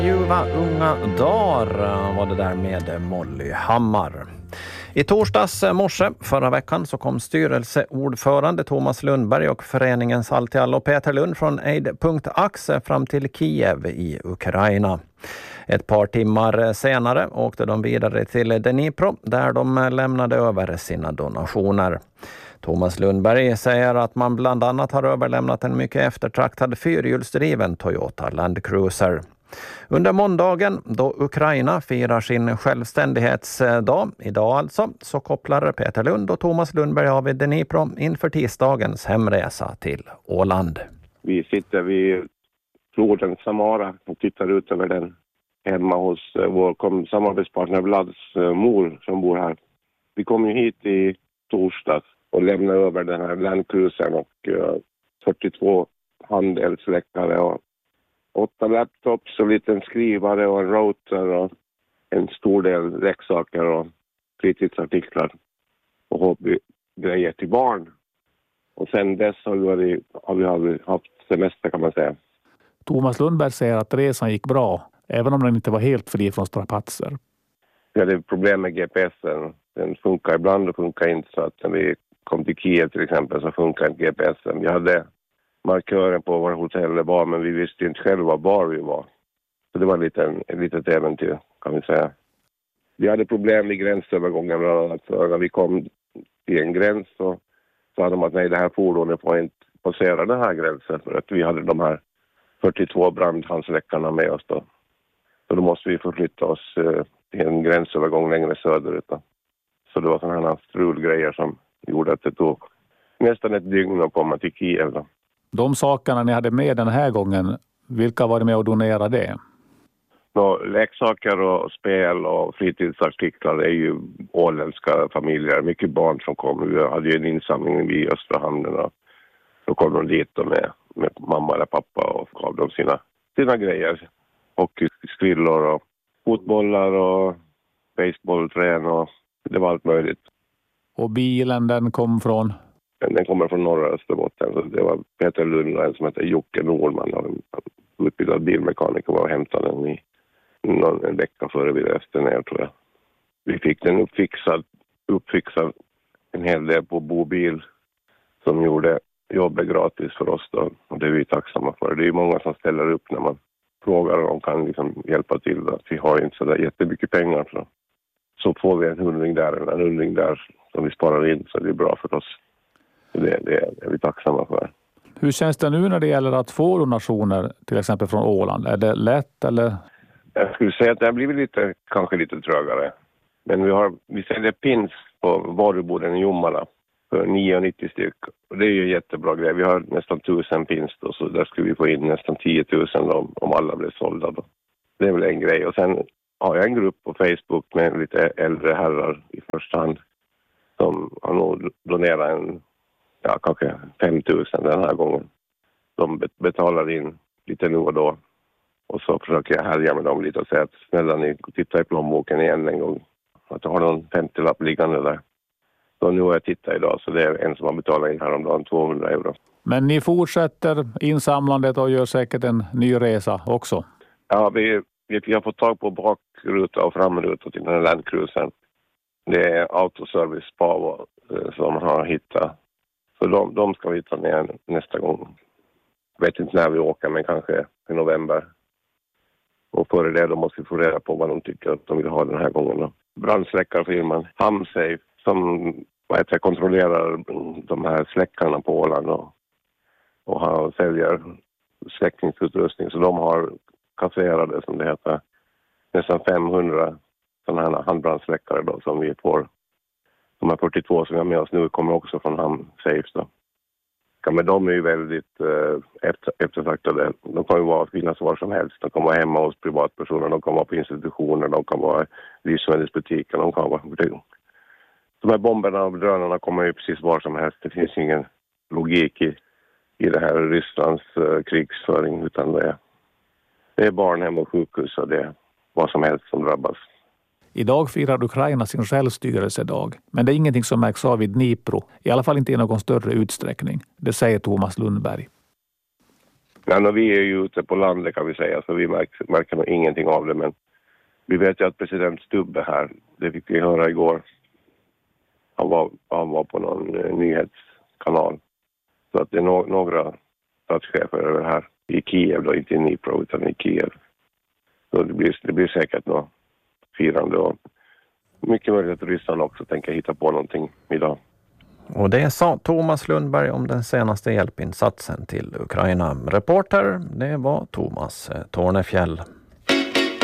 Ljuva unga dagar var det där med Molly Hammar. I torsdags morse förra veckan så kom styrelseordförande Thomas Lundberg och föreningens allt i allo Peter Lund från Aid.axe fram till Kiev i Ukraina. Ett par timmar senare åkte de vidare till Dnipro där de lämnade över sina donationer. Thomas Lundberg säger att man bland annat har överlämnat en mycket eftertraktad fyrhjulsdriven Toyota Land Cruiser. Under måndagen då Ukraina firar sin självständighetsdag, idag alltså, så kopplar Peter Lund och Thomas Lundberg av i Dnipro inför tisdagens hemresa till Åland. Vi sitter vid floden Samara och tittar ut över den hemma hos vår samarbetspartner Vlads mor som bor här. Vi kom ju hit i torsdags och lämnade över den här Landcruisern och 42 handeldsläckare och 8 laptops och en liten skrivare och en router och en stor del leksaker och fritidsartiklar och hobbygrejer till barn. Och sen dess har vi haft semester kan man säga. Thomas Lundberg säger att resan gick bra, även om den inte var helt fri från strapatser. Vi hade problem med GPSen. Den funkar ibland och funkar inte, så att när vi kom till Kiev till exempel så funkar inte GPSen. Vi hade markören på var hotellet var, men vi visste inte själva var vi var. Så det var ett litet äventyr kan vi säga. Vi hade problem med gränsövergången bland annat. Så när vi kom till en gräns så sa de att nej, det här fordonet får inte passera den här gränsen för att vi hade de här 42 brandhandsläckarna med oss då. Så då måste vi förflytta oss till en gränsövergång längre söderut då. Så det var sådana här strulgrejer som gjorde att det tog nästan ett dygn att komma till Kiev då. De sakerna ni hade med den här gången, vilka var det med att donera det? Leksaker och spel och fritidsartiklar är ju åländska familjer. Mycket barn som kom. Vi hade ju en insamling vid Östra hamnen och då kom de dit med mamma eller pappa och gav dem sina grejer. Och skrillor och fotbollar och baseballträn och det var allt möjligt. Och bilen den kom från? Den kommer från norra Österbotten. Så det var Peter Lund och en som heter Jocke Norman. En utbildad bilmekaniker var och hämtade den i en vecka före vi reste ner tror jag. Vi fick den uppfixad en hel del på Bobil som gjorde jobbet gratis för oss då. Och det är vi tacksamma för. Det är ju många som ställer upp när man frågar om de kan liksom hjälpa till. Att vi har inte så där jättemycket pengar. Så får vi en hundring där som vi sparar in, så det är bra för oss. Det är vi tacksamma för. Hur känns det nu när det gäller att få donationer till exempel från Åland? Är det lätt eller? Jag skulle säga att det har blivit kanske lite trögare. Men vi säljer pins på varuboden i Jomala för 9,90 styck. Och det är ju en jättebra grej. Vi har nästan 1000 pins då, så där skulle vi få in nästan 10 000 om alla blev sålda då. Det är väl en grej. Och sen har jag en grupp på Facebook med lite äldre herrar i första hand som har nog donerat kanske 5 000 den här gången. De betalar in lite nu och då. Och så försöker jag härja med dem lite och säga att snälla ni tittar i plånboken igen en gång. Att jag har någon 50-lapp liggande där. Så nu har jag tittat idag, så det är en som har betalat in häromdagen 200 euro. Men ni fortsätter insamlandet och gör säkert en ny resa också? Ja, vi har fått tag på bakruta och framruta till den här Landcruisern. Det är Autoservice Pavo som har hittat. Så de ska vi ta ner nästa gång. Jag vet inte när vi åker, men kanske i november. Och före det då måste vi få reda på vad de tycker att de vill ha den här gången då. Brandsläckarfirman Hamsafe som kontrollerar de här släckarna på Åland och säljer släckningsutrustning. Så de har kasserade, som det heter, nästan 500 sådana här handbrandsläckare då som vi får. De här 42 som vi har med oss nu kommer också från Hamsafe då. Ja, men de är ju väldigt eftertraktade. De kan ju finnas var som helst. De kan vara hemma hos privatpersoner, de kan vara på institutioner, de kan vara i livsmedelsbutiker, de kan vara... De här bomberna och drönarna kommer ju precis var som helst. Det finns ingen logik i det här Rysslands krigsföring, utan det är barnhem och sjukhus och det är vad som helst som drabbas. Idag firar Ukraina sin självstyrelsedag, men det är ingenting som märks av i Dnipro, i alla fall inte i någon större utsträckning. Det säger Thomas Lundberg. Ja, vi är ju ute på landet kan vi säga, så vi märker nog ingenting av det. Men vi vet ju att president Stubbe här, det fick vi höra igår. Han var på någon nyhetskanal. Så att det är några statschefer över här i Kiev då, inte i Dnipro utan i Kiev. Så det blir säkert något firande och mycket möjligt att Ryssland också tänker hitta på någonting idag. Och det sa Thomas Lundberg om den senaste hjälpinsatsen till Ukraina. Reporter, det var Thomas Tornefjäll.